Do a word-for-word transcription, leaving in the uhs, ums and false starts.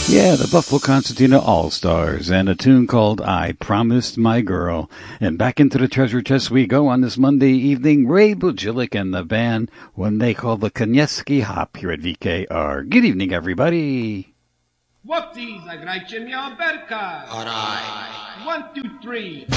Yeah, the Buffalo Concertina All-Stars and a tune called I Promised My Girl. And back into the treasure chest we go on this Monday evening. Ray Bujilic and the band, when they call the Konieski Hop here at V K R. Good evening, everybody. Chłopcy, zagrajcie mi oberka. All right. One, two, three.